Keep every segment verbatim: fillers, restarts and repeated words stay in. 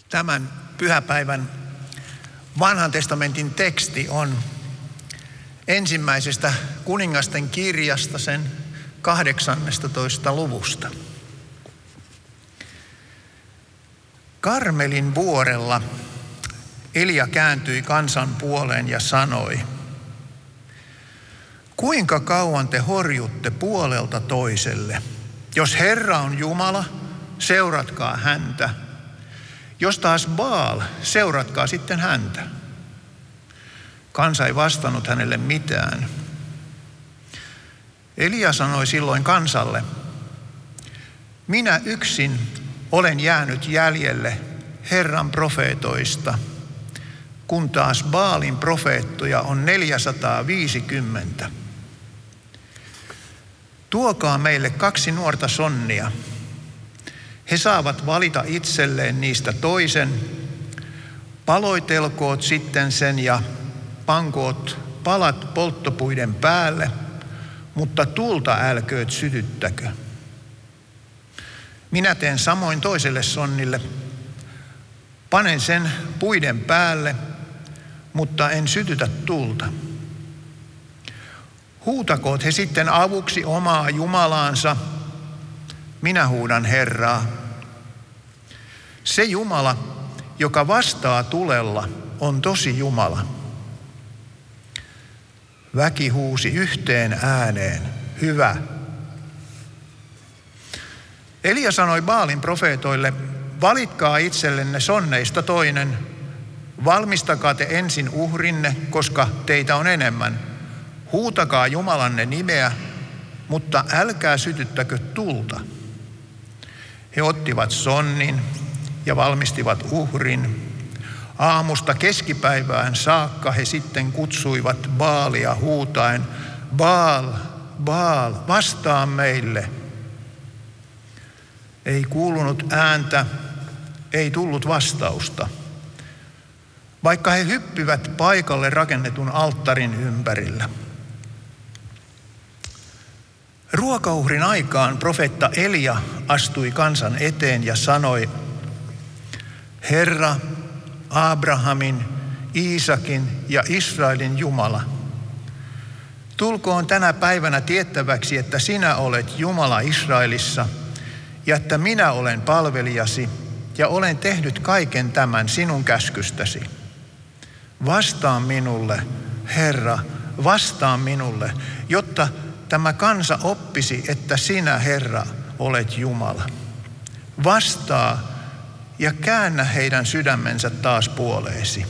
Tämän pyhäpäivän vanhan testamentin teksti on ensimmäisestä kuningasten kirjasta, sen kahdeksannestatoista luvusta. Karmelin vuorella Elia kääntyi kansan puoleen ja sanoi: kuinka kauan te horjutte puolelta toiselle? Jos Herra on Jumala, seuratkaa häntä. Jos taas Baal, seuratkaa sitten häntä. Kansa ei vastannut hänelle mitään. Elia sanoi silloin kansalle: minä yksin olen jäänyt jäljelle Herran profeetoista, kun taas Baalin profeettoja on neljäsataaviisikymmentä. Tuokaa meille kaksi nuorta sonnia. He saavat valita itselleen niistä toisen. Paloitelkoot sitten sen ja pankoot palat polttopuiden päälle, mutta tulta älkööt sytyttäkö. Minä teen samoin toiselle sonnille. Panen sen puiden päälle, mutta en sytytä tulta. Huutakoot he sitten avuksi omaa Jumalaansa. Minä huudan Herraa. Se Jumala, joka vastaa tulella, on tosi Jumala. Väki huusi yhteen ääneen: hyvä. Elia sanoi Baalin profeetoille: valitkaa itsellenne sonneista toinen. Valmistakaa te ensin uhrinne, koska teitä on enemmän. Huutakaa Jumalanne nimeä, mutta älkää sytyttäkö tulta. He ottivat sonnin ja valmistivat uhrin. Aamusta keskipäivään saakka he sitten kutsuivat Baalia huutaen: Baal, Baal, vastaa meille. Ei kuulunut ääntä, ei tullut vastausta, vaikka he hyppivät paikalle rakennetun alttarin ympärillä. Ruokauhrin aikaan profeetta Elia astui kansan eteen ja sanoi: Herra, Abrahamin, Iisakin ja Israelin Jumala, tulkoon tänä päivänä tiettäväksi, että sinä olet Jumala Israelissa ja että minä olen palvelijasi ja olen tehnyt kaiken tämän sinun käskystäsi. Vastaa minulle, Herra, vastaa minulle, jotta tämä kansa oppisi, että sinä, Herra, olet Jumala. Vastaa ja käännä heidän sydämensä taas puoleesi.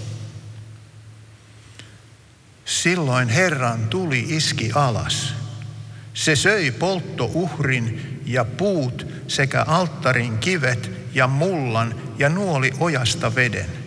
Silloin Herran tuli iski alas. Se söi polttouhrin ja puut sekä alttarin kivet ja mullan ja nuoli ojasta veden.